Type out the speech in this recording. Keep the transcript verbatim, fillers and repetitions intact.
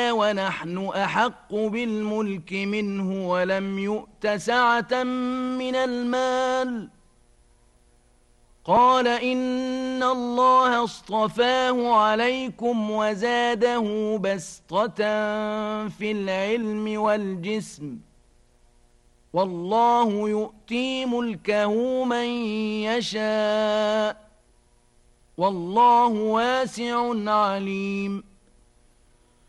ونحن أحق بالملك منه ولم يؤت سعة من المال. قال إن الله اصطفاه عليكم وزاده بسطة في العلم والجسم، والله يؤتي ملكه من يشاء، والله واسع عليم.